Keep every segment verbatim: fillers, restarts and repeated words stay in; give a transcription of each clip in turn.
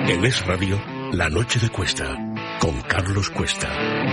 En Es Radio, La Noche de Cuesta, con Carlos Cuesta.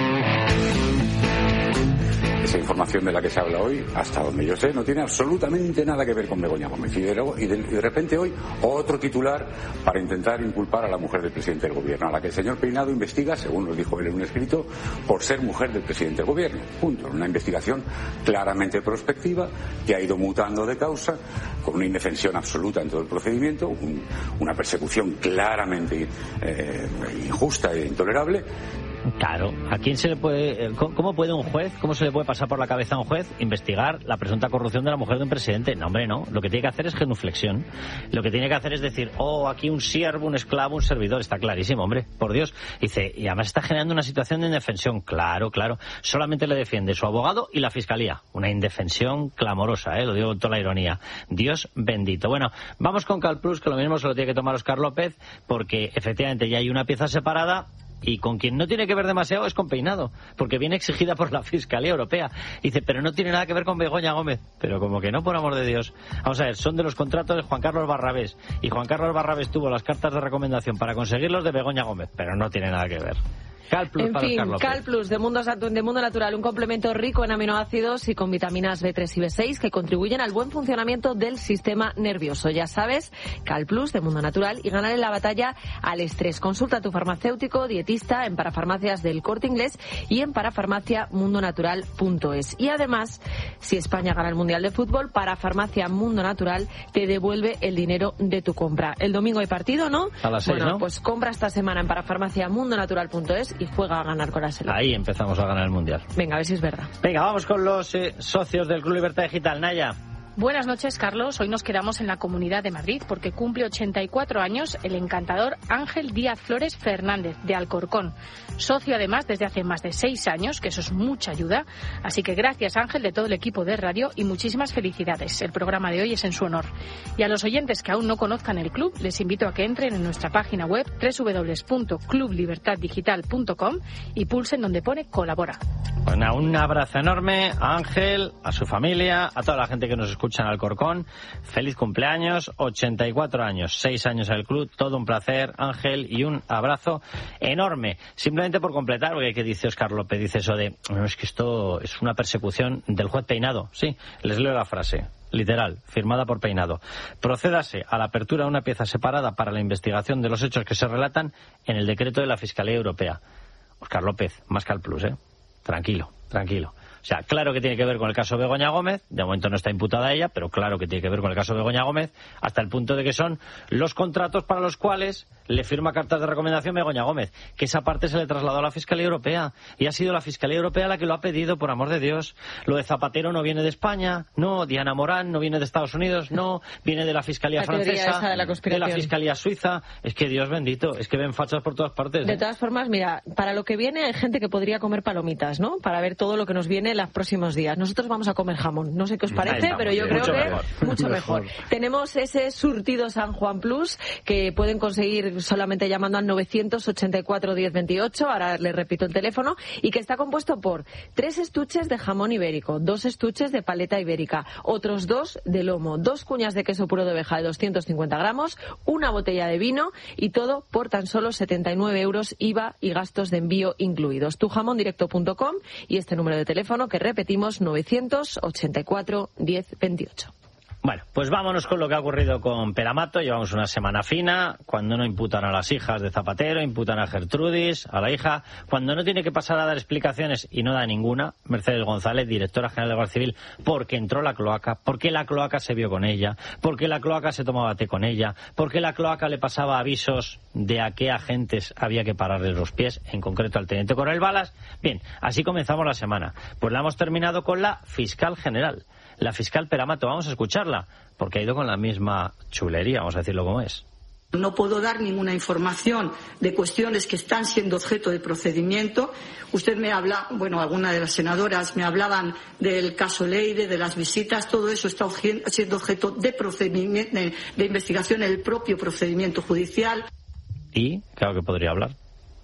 Esa información de la que se habla hoy, hasta donde yo sé, no tiene absolutamente nada que ver con Begoña Gómez. Y de, y de, y de repente hoy, otro titular para intentar inculpar a la mujer del presidente del gobierno, a la que el señor Peinado investiga, según nos dijo él en un escrito, por ser mujer del presidente del gobierno. Punto. Una investigación claramente prospectiva, que ha ido mutando de causa, con una indefensión absoluta en todo el procedimiento, un, una persecución claramente eh, injusta e intolerable. Claro, ¿a quién se le puede, cómo puede un juez, cómo se le puede pasar por la cabeza a un juez investigar la presunta corrupción de la mujer de un presidente? No, hombre, no. Lo que tiene que hacer es genuflexión. Lo que tiene que hacer es decir, oh, aquí un siervo, un esclavo, un servidor. Está clarísimo, hombre, por Dios. Dice, y además está generando una situación de indefensión. Claro, claro. Solamente le defiende su abogado y la fiscalía. Una indefensión clamorosa, ¿eh? Lo digo con toda la ironía. Dios bendito. Bueno, vamos con Calplus, que lo mismo se lo tiene que tomar Óscar López, porque efectivamente ya hay una pieza separada. Y con quien no tiene que ver demasiado es con Peinado, porque viene exigida por la Fiscalía Europea. Dice, pero no tiene nada que ver con Begoña Gómez. Pero como que no, por amor de Dios. Vamos a ver, son de los contratos de Juan Carlos Barrabés. Y Juan Carlos Barrabés tuvo las cartas de recomendación para conseguirlos de Begoña Gómez. Pero no tiene nada que ver. Calplus en para fin, Óscar López. Calplus de Mundo, de Mundo Natural, un complemento rico en aminoácidos y con vitaminas B tres y B seis que contribuyen al buen funcionamiento del sistema nervioso. Ya sabes, Calplus de Mundo Natural y ganar en la batalla al estrés. Consulta a tu farmacéutico, dietista en Parafarmacias del Corte Inglés y en parafarmacia mundo natural punto es. Y además, si España gana el Mundial de Fútbol, Parafarmacia Mundo Natural te devuelve el dinero de tu compra. El domingo hay partido, ¿no? A las seis, bueno, ¿no? Pues compra esta semana en parafarmacia mundo natural punto es y juega a ganar con la selección. Ahí empezamos a ganar el Mundial. Venga, a ver si es verdad. Venga, vamos con los eh, socios del Club Libertad Digital. Naya. Buenas noches, Carlos. Hoy nos quedamos en la Comunidad de Madrid porque cumple ochenta y cuatro años el encantador Ángel Díaz Flores Fernández, de Alcorcón. Socio, además, desde hace más de seis años, que eso es mucha ayuda. Así que gracias, Ángel, de todo el equipo de radio y muchísimas felicidades. El programa de hoy es en su honor. Y a los oyentes que aún no conozcan el club, les invito a que entren en nuestra página web doble u doble u doble u punto club libertad digital punto com y pulsen donde pone colabora. Bueno, un abrazo enorme a Ángel, a su familia, a toda la gente que nos escucha en Alcorcón. Feliz cumpleaños, ochenta y cuatro años, seis años en el club, todo un placer, Ángel, y un abrazo enorme. Simplemente por completar, porque que dice Óscar López, dice eso de, no, es que esto es una persecución del juez Peinado. Sí, les leo la frase, literal, firmada por Peinado. Procédase a la apertura de una pieza separada para la investigación de los hechos que se relatan en el decreto de la Fiscalía Europea. Óscar López, más Calplus, ¿eh? Tranquilo, tranquilo. O sea, claro que tiene que ver con el caso de Begoña Gómez, de momento no está imputada ella, pero claro que tiene que ver con el caso de Begoña Gómez, hasta el punto de que son los contratos para los cuales le firma cartas de recomendación Begoña Gómez, que esa parte se le trasladó a la Fiscalía Europea, y ha sido la Fiscalía Europea la que lo ha pedido, por amor de Dios. Lo de Zapatero no viene de España, no, Diana Morán no viene de Estados Unidos, no, viene de la Fiscalía la francesa, esa de, la de la Fiscalía suiza. Es que Dios bendito, es que ven fachas por todas partes. De ¿eh? todas formas, mira, para lo que viene hay gente que podría comer palomitas, ¿no? Para ver todo lo que nos viene en los próximos días. Nosotros vamos a comer jamón. No sé qué os parece, Ahí pero yo estamos, creo mucho que mejor. mucho mejor. Tenemos ese surtido San Juan Plus que pueden conseguir solamente llamando al novecientos ochenta y cuatro diez veintiocho, ahora les repito el teléfono, y que está compuesto por tres estuches de jamón ibérico, dos estuches de paleta ibérica, otros dos de lomo, dos cuñas de queso puro de oveja de doscientos cincuenta gramos, una botella de vino y todo por tan solo setenta y nueve euros I V A y gastos de envío incluidos. tu jamón directo punto com y este número de teléfono que repetimos, novecientos ochenta y cuatro diez veintiocho. Bueno, pues vámonos con lo que ha ocurrido con Peramato. Llevamos una semana fina, cuando no imputan a las hijas de Zapatero, imputan a Gertrudis, a la hija, cuando no tiene que pasar a dar explicaciones y no da ninguna, Mercedes González, directora general de Guardia Civil, porque entró la cloaca, porque la cloaca se vio con ella, porque la cloaca se tomaba té con ella, porque la cloaca le pasaba avisos de a qué agentes había que pararles los pies, en concreto al teniente coronel Balas. Bien, así comenzamos la semana. Pues la hemos terminado con la fiscal general, la fiscal Peramato. Vamos a escucharla, porque ha ido con la misma chulería, vamos a decirlo como es. No puedo dar ninguna información de cuestiones que están siendo objeto de procedimiento. Usted me habla, bueno, algunas de las senadoras me hablaban del caso Leire, de las visitas, todo eso está siendo objeto de procedimiento, de, de investigación en el propio procedimiento judicial. Y, claro que podría hablar.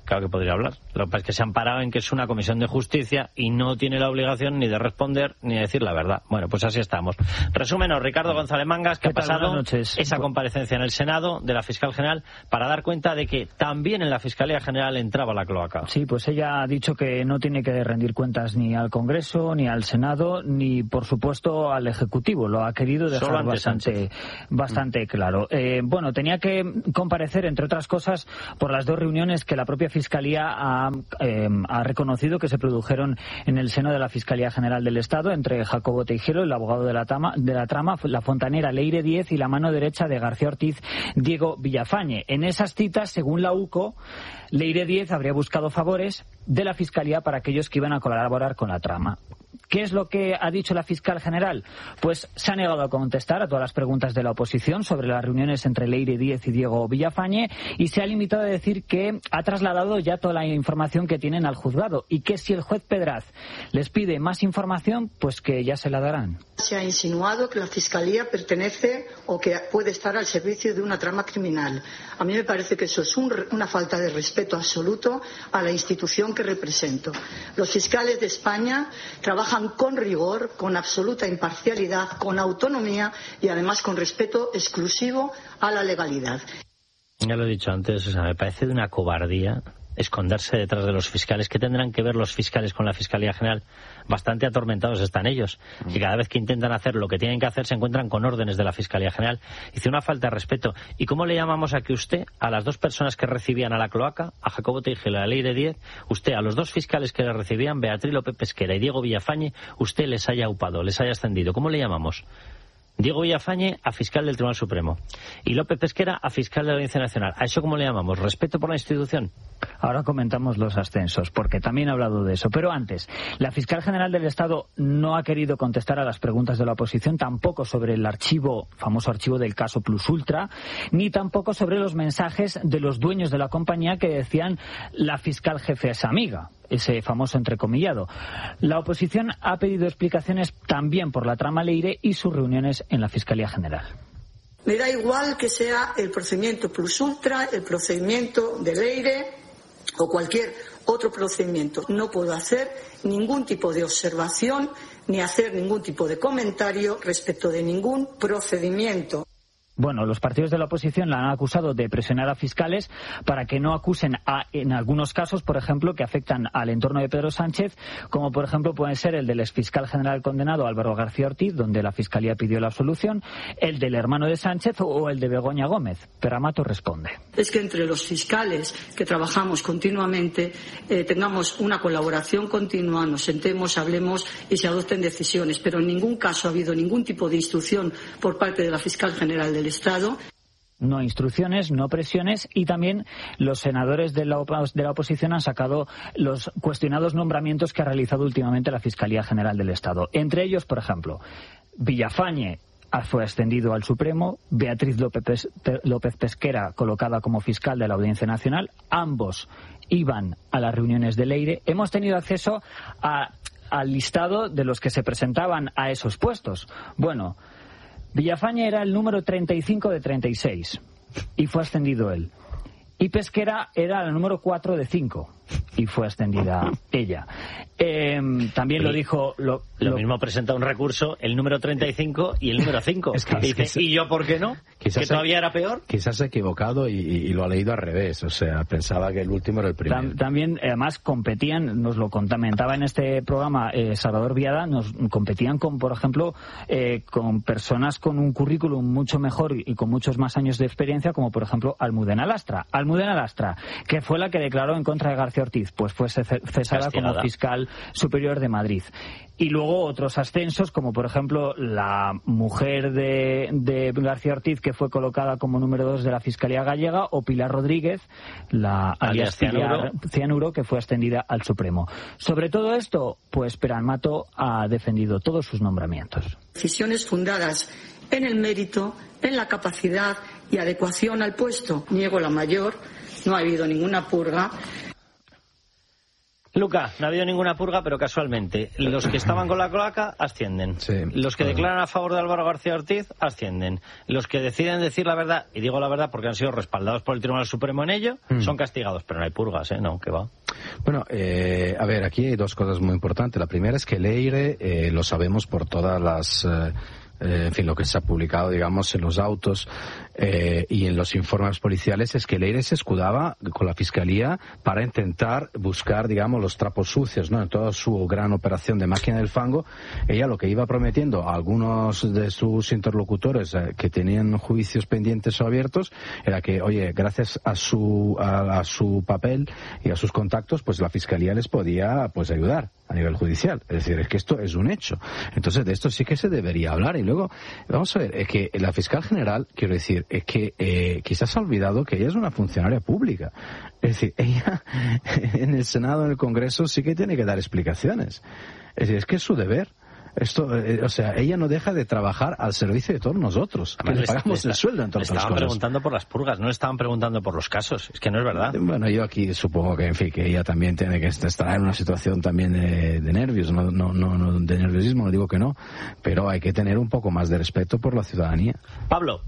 claro que podría hablar. Lo que pasa es que se han parado en que es una comisión de justicia y no tiene la obligación ni de responder ni de decir la verdad. Bueno, pues así estamos. Resúmenos, Ricardo González Mangas, que ha pasado esa comparecencia en el Senado de la fiscal general para dar cuenta de que también en la Fiscalía General entraba la cloaca. Sí, pues ella ha dicho que no tiene que rendir cuentas ni al Congreso, ni al Senado, ni por supuesto al Ejecutivo. Lo ha querido dejar bastante, bastante claro. Eh, bueno, tenía que comparecer, entre otras cosas, por las dos reuniones que la propia Fiscalía ha, eh, ha reconocido que se produjeron en el seno de la Fiscalía General del Estado entre Jacobo Teijero, el abogado de la, tama, de la trama, la fontanera Leire Díez y la mano derecha de García Ortiz, Diego Villafañe. En esas citas, según la U C O, Leire Díez habría buscado favores de la Fiscalía para aquellos que iban a colaborar con la trama. ¿Qué es lo que ha dicho la fiscal general? Pues se ha negado a contestar a todas las preguntas de la oposición sobre las reuniones entre Leire Díez y Diego Villafañe y se ha limitado a decir que ha trasladado ya toda la información que tienen al juzgado y que si el juez Pedraz les pide más información, pues que ya se la darán. Se ha insinuado que la Fiscalía pertenece o que puede estar al servicio de una trama criminal. A mí me parece que eso es un, una falta de respeto absoluto a la institución que represento. Los fiscales de España trabajan con rigor, con absoluta imparcialidad, con autonomía y además con respeto exclusivo a la legalidad. Ya lo he dicho antes, o sea, me parece de una cobardía esconderse detrás de los fiscales. ¿Qué tendrán que ver los fiscales con la Fiscalía General? Bastante atormentados están ellos. Y cada vez que intentan hacer lo que tienen que hacer se encuentran con órdenes de la Fiscalía General. Dice una falta de respeto. ¿Y cómo le llamamos a que usted, a las dos personas que recibían a la cloaca, a Jacobo Teijero y a Leire Díez, usted a los dos fiscales que le recibían, Beatriz López Pesquera y Diego Villafañe, usted les haya upado, les haya ascendido? ¿Cómo le llamamos? Diego Villafañe a fiscal del Tribunal Supremo y López Pesquera a fiscal de la Audiencia Nacional. ¿A eso cómo le llamamos? ¿Respeto por la institución? Ahora comentamos los ascensos, porque también ha hablado de eso. Pero antes, la fiscal general del Estado no ha querido contestar a las preguntas de la oposición, tampoco sobre el archivo, famoso archivo del caso Plus Ultra, ni tampoco sobre los mensajes de los dueños de la compañía que decían la fiscal jefe es amiga, ese famoso entrecomillado. La oposición ha pedido explicaciones también por la trama Leire y sus reuniones en la Fiscalía General. Me da igual que sea el procedimiento Plus Ultra, el procedimiento de Leire o cualquier otro procedimiento. No puedo hacer ningún tipo de observación ni hacer ningún tipo de comentario respecto de ningún procedimiento. Bueno, los partidos de la oposición la han acusado de presionar a fiscales para que no acusen a, en algunos casos, por ejemplo, que afectan al entorno de Pedro Sánchez, como por ejemplo puede ser el del exfiscal general condenado Álvaro García Ortiz, donde la Fiscalía pidió la absolución, el del hermano de Sánchez o el de Begoña Gómez. Pero Amato responde. Es que entre los fiscales que trabajamos continuamente eh, tengamos una colaboración continua, nos sentemos, hablemos y se adopten decisiones, pero en ningún caso ha habido ningún tipo de instrucción por parte de la fiscal general del Estado. No instrucciones, no presiones, y también los senadores de la, op- de la oposición han sacado los cuestionados nombramientos que ha realizado últimamente la Fiscalía General del Estado. Entre ellos, por ejemplo, Villafañe fue ascendido al Supremo, Beatriz López, López Pesquera colocada como fiscal de la Audiencia Nacional, ambos iban a las reuniones de Leire. Hemos tenido acceso a, al listado de los que se presentaban a esos puestos. Bueno, Villafañe era el número treinta y cinco de treinta y seis y fue ascendido él. Y Pesquera era el número cuatro de cinco y fue ascendida ella. Eh, también lo dijo... Lo, lo, lo mismo presenta un recurso el número treinta y cinco y el número cinco. Es que, y, dice, es que, ¿y yo por qué no? ¿Que todavía se, era peor? Quizás se ha equivocado y, y lo ha leído al revés. O sea, pensaba que el último era el primero. Tam, también, además, competían, nos lo comentaba en este programa eh, Salvador Viada, nos competían con, por ejemplo, eh, con personas con un currículum mucho mejor y con muchos más años de experiencia, como por ejemplo Almudena Lastra. Almudena Lastra, que fue la que declaró en contra de García Ortiz, pues fue cesada como fiscal superior de Madrid. Y luego otros ascensos, como por ejemplo la mujer de, de García Ortiz, que fue colocada como número dos de la Fiscalía Gallega, o Pilar Rodríguez, la alias Cianuro. Cianuro, que fue ascendida al Supremo. Sobre todo esto, pues Pere Amato ha defendido todos sus nombramientos. Decisiones fundadas en el mérito, en la capacidad y adecuación al puesto. Niego la mayor, no ha habido ninguna purga. Luca, no ha habido ninguna purga, pero casualmente los que estaban con la cloaca ascienden. Sí. Los que declaran a favor de Álvaro García Ortiz ascienden. Los que deciden decir la verdad, y digo la verdad porque han sido respaldados por el Tribunal Supremo en ello, mm. son castigados. Pero no hay purgas, ¿eh? No, que va. Bueno, eh, a ver, aquí hay dos cosas muy importantes. La primera es que Leire, eh, lo sabemos por todas las... Eh, Eh, en fin, lo que se ha publicado, digamos, en los autos eh, y en los informes policiales, es que Leire se escudaba con la Fiscalía para intentar buscar, digamos, los trapos sucios, ¿no? En toda su gran operación de máquina del fango, ella lo que iba prometiendo a algunos de sus interlocutores eh, que tenían juicios pendientes o abiertos, era que, oye, gracias a su a, a su papel y a sus contactos, pues la Fiscalía les podía, pues, ayudar a nivel judicial. Es decir, es que esto es un hecho. Entonces, de esto sí que se debería hablar. Y luego, vamos a ver, es que la fiscal general, quiero decir, es que eh, quizás ha olvidado que ella es una funcionaria pública. Es decir, ella en el Senado, en el Congreso, sí que tiene que dar explicaciones. Es decir, es que es su deber. Esto, eh, o sea, ella no deja de trabajar al servicio de todos nosotros, que le pagamos el sueldo, entre otras cosas. Estaban preguntando por las purgas, no estaban preguntando por los casos. Es que no es verdad. Bueno, yo aquí supongo que, en fin, que ella también tiene que estar en una situación también de, de nervios, no, no, no, no de nerviosismo, no digo que no, pero hay que tener un poco más de respeto por la ciudadanía. Pablo.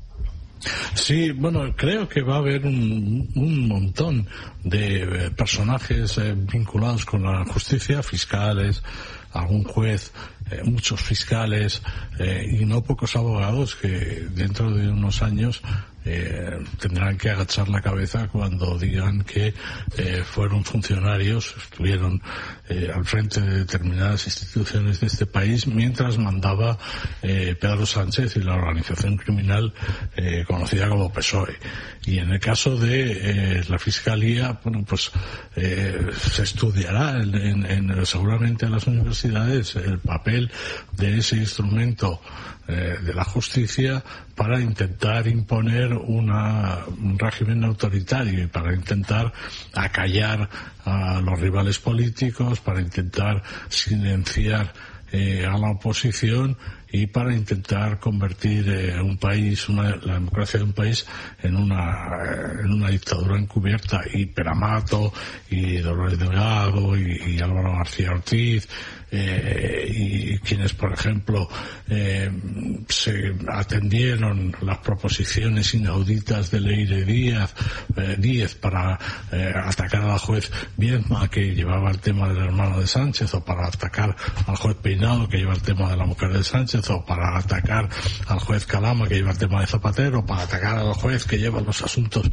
Sí, bueno, creo que va a haber un, un montón de personajes eh, vinculados con la justicia, fiscales, algún juez, eh, muchos fiscales eh, y no pocos abogados que dentro de unos años eh, tendrán que agachar la cabeza cuando digan que eh, fueron funcionarios, estuvieron eh, al frente de determinadas instituciones de este país mientras mandaba eh, Pedro Sánchez y la organización criminal eh, conocida como P S O E. Y en el caso de eh, la Fiscalía, bueno, pues eh, se estudiará en, en, en, seguramente en las universidades el papel de ese instrumento eh, de la justicia para intentar imponer una, un régimen autoritario y para intentar acallar a los rivales políticos, para intentar silenciar eh, a la oposición y para intentar convertir eh, un país, una, la democracia de un país en una en una dictadura encubierta. Y Peramato y Dolores Delgado y, y Álvaro García Ortiz eh, y quienes, por ejemplo, eh, se atendieron las proposiciones inauditas de Leire Díaz, eh, Díez para eh, atacar a la juez Viedma, que llevaba el tema del hermano de Sánchez, o para atacar al juez Peinado, que lleva el tema de la mujer de Sánchez, o para atacar al juez Calama, que lleva el tema de Zapatero, para atacar al juez que lleva los asuntos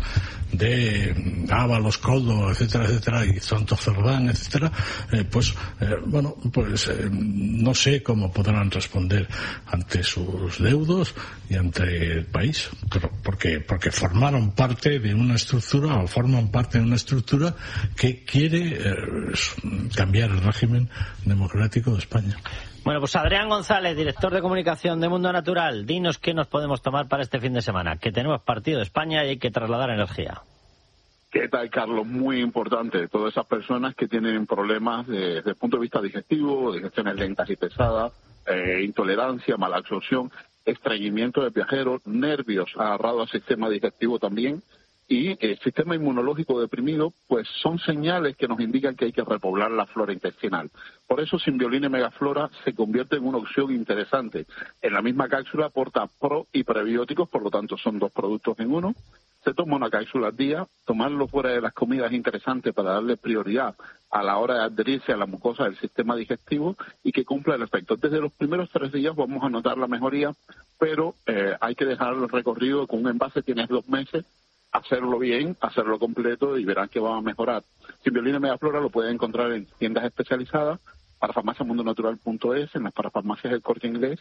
de Ábalos, Coldo, etcétera, etcétera, y Santos Cerdán, etcétera, eh, pues, eh, bueno, pues eh, no sé cómo podrán responder ante sus deudos y ante el país, pero porque porque formaron parte de una estructura o forman parte de una estructura que quiere eh, cambiar el régimen democrático de España. Bueno, pues Adrián González, director de comunicación de Mundo Natural, dinos qué nos podemos tomar para este fin de semana, que tenemos partido de España y hay que trasladar energía. ¿Qué tal, Carlos? Muy importante. Todas esas personas que tienen problemas de, desde el punto de vista digestivo, digestiones lentas y pesadas, eh, intolerancia, mala absorción, estreñimiento de viajeros, nervios agarrados al sistema digestivo también, y el sistema inmunológico deprimido, pues son señales que nos indican que hay que repoblar la flora intestinal. Por eso Simbiolina y Megaflora se convierte en una opción interesante. En la misma cápsula aporta pro y prebióticos, por lo tanto son dos productos en uno. Se toma una cápsula al día, tomarlo fuera de las comidas es interesante para darle prioridad a la hora de adherirse a la mucosa del sistema digestivo y que cumpla el efecto. Desde los primeros tres días vamos a notar la mejoría, pero eh, hay que dejar el recorrido con un envase, tienes dos meses, hacerlo bien, hacerlo completo y verán que va a mejorar. Simbiolina y Megaflora lo pueden encontrar en tiendas especializadas, para farmacia mundo natural punto es, en las parafarmacias del Corte Inglés,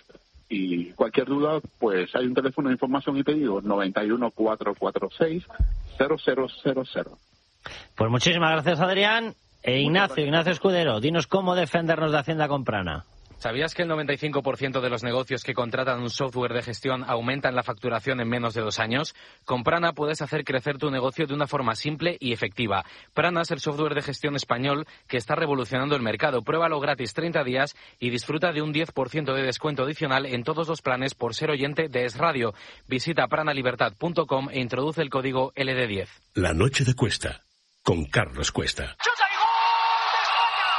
y cualquier duda, pues hay un teléfono de información y pedido, noventa y uno, cuatrocientos cuarenta y seis, cero cero cero cero. Pues muchísimas gracias, Adrián. E Ignacio, Ignacio Escudero, dinos cómo defendernos de Hacienda con Prana. ¿Sabías que el noventa y cinco por ciento de los negocios que contratan un software de gestión aumentan la facturación en menos de dos años? Con Prana puedes hacer crecer tu negocio de una forma simple y efectiva. Prana es el software de gestión español que está revolucionando el mercado. Pruébalo gratis treinta días y disfruta de un diez por ciento de descuento adicional en todos los planes por ser oyente de Es Radio. Visita pranalibertad punto com e introduce el código L D diez. La noche de Cuesta, con Carlos Cuesta. ¡Chuta y gol de España!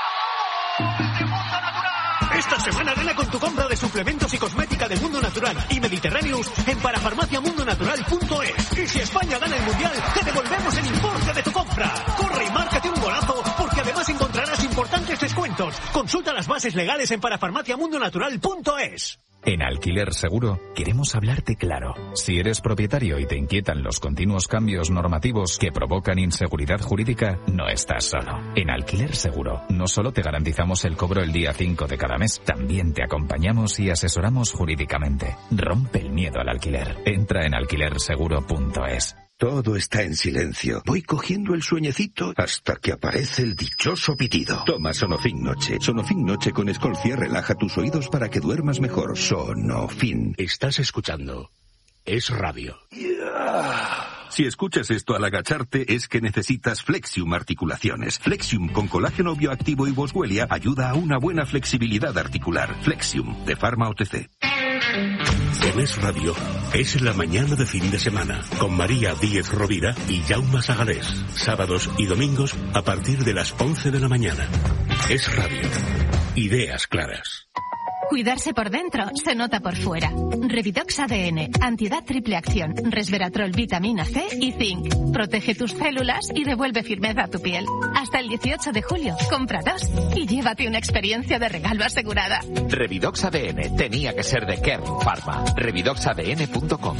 semana gana con tu compra de suplementos y cosmética de Mundo Natural y Mediterráneos en parafarmacia mundo natural punto es. Y si España gana el Mundial, te devolvemos el importe de tu compra. Corre y márcate un golazo, porque además encontrarás importantes descuentos. Consulta las bases legales en parafarmacia mundo natural punto es. En Alquiler Seguro queremos hablarte claro. Si eres propietario y te inquietan los continuos cambios normativos que provocan inseguridad jurídica, no estás solo. En Alquiler Seguro no solo te garantizamos el cobro el día cinco de cada mes, también te acompañamos y asesoramos jurídicamente. Rompe el miedo al alquiler. Entra en alquiler seguro punto es. Todo está en silencio. Voy cogiendo el sueñecito hasta que aparece el dichoso pitido. Toma Sonofin Noche. Sonofin Noche con Escolcia relaja tus oídos para que duermas mejor. Sonofin. Estás escuchando Es Radio. Yeah. Si escuchas esto al agacharte es que necesitas Flexium Articulaciones. Flexium con colágeno bioactivo y boswellia ayuda a una buena flexibilidad articular. Flexium de Pharma O T C. En Es Radio, es la mañana de fin de semana, con María Díez Rovira y Jaume Sagalés. Sábados y domingos a partir de las once de la mañana. Es Radio. Ideas claras. Cuidarse por dentro se nota por fuera. Revidox A D N, antiedad triple acción, resveratrol, vitamina C y zinc. Protege tus células y devuelve firmeza a tu piel. Hasta el dieciocho de julio, compra dos y llévate una experiencia de regalo asegurada. Revidox A D N tenía que ser de Kern Pharma. revidox a d n punto com.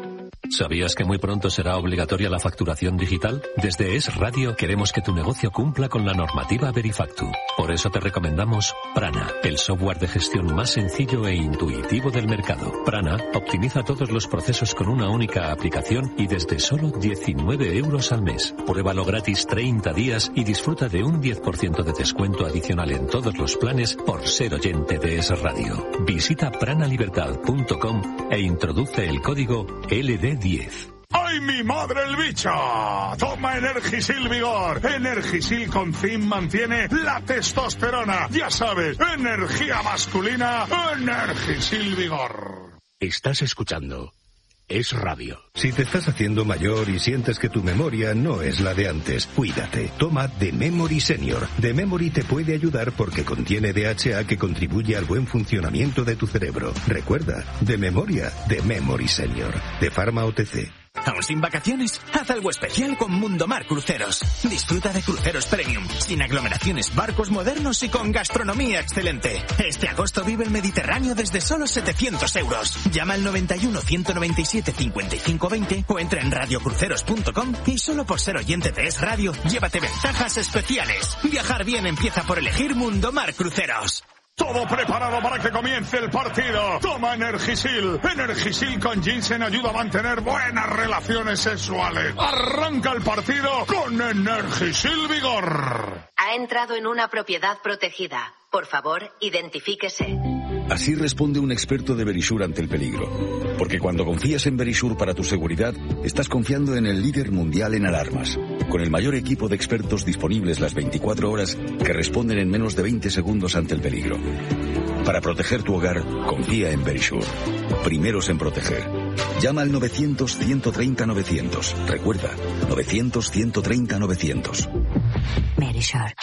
¿Sabías que muy pronto será obligatoria la facturación digital? Desde Es Radio queremos que tu negocio cumpla con la normativa Verifactu. Por eso te recomendamos Prana, el software de gestión más sencillo e intuitivo del mercado. Prana optimiza todos los procesos con una única aplicación y desde solo diecinueve euros al mes. Pruébalo gratis treinta días y disfruta de un diez por ciento de descuento adicional en todos los planes por ser oyente de Es Radio. Visita pranalibertad punto com e introduce el código L D diez. ¡Ay, mi madre el bicho! Toma Energisil Vigor. Energisil con zinc mantiene la testosterona. Ya sabes, energía masculina, Energisil Vigor. Estás escuchando Es Radio. Si te estás haciendo mayor y sientes que tu memoria no es la de antes, cuídate. Toma The Memory Senior. The Memory te puede ayudar porque contiene D H A que contribuye al buen funcionamiento de tu cerebro. Recuerda, de memoria, The Memory Senior. De Pharma O T C. ¿Aún sin vacaciones? Haz algo especial con Mundomar Cruceros. Disfruta de cruceros premium, sin aglomeraciones, barcos modernos y con gastronomía excelente. Este agosto vive el Mediterráneo desde solo setecientos euros. Llama al noventa y uno, ciento noventa y siete, cincuenta y cinco veinte o entra en radio cruceros punto com y solo por ser oyente de Es Radio, llévate ventajas especiales. Viajar bien empieza por elegir Mundomar Cruceros. Todo preparado para que comience el partido. Toma Energisil. Energisil con ginseng ayuda a mantener buenas relaciones sexuales. Arranca el partido con Energisil Vigor. Ha entrado en una propiedad protegida. Por favor, identifíquese. Así responde un experto de Verisure ante el peligro. Porque cuando confías en Verisure para tu seguridad, estás confiando en el líder mundial en alarmas. Con el mayor equipo de expertos disponibles las veinticuatro horas que responden en menos de veinte segundos ante el peligro. Para proteger tu hogar, confía en Verisure. Primeros en proteger. Llama al novecientos, ciento treinta, novecientos. Recuerda, novecientos, ciento treinta, novecientos. Verisure.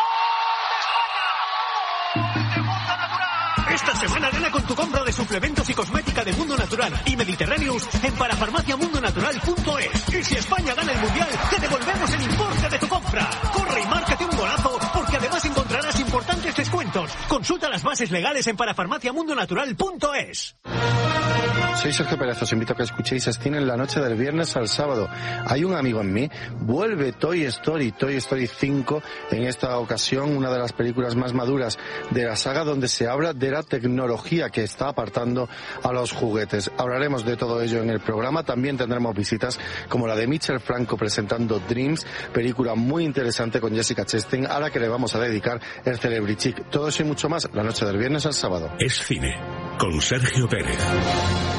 Esta semana gana con tu compra de suplementos y cosmética de Mundo Natural y Mediterráneos en parafarmacia mundo natural punto es. Y si España gana el Mundial, te devolvemos el importe de tu compra. Corre y márcate un golazo, porque además encontrarás importantes descuentos. Consulta las bases legales en parafarmacia mundo natural punto es. Soy Sergio Pérez, os invito a que escuchéis Cine en la noche del viernes al sábado. Hay un amigo en mí, vuelve Toy Story, Toy Story cinco, en esta ocasión una de las películas más maduras de la saga, donde se habla de la tecnología que está apartando a los juguetes. Hablaremos de todo ello en el programa, también tendremos visitas como la de Michel Franco presentando Dreams, película muy interesante con Jessica Chastain, a la que le vamos a dedicar el Celebrity Chic. Todo eso y mucho más, la noche del viernes al sábado. Es Cine, con Sergio Pérez.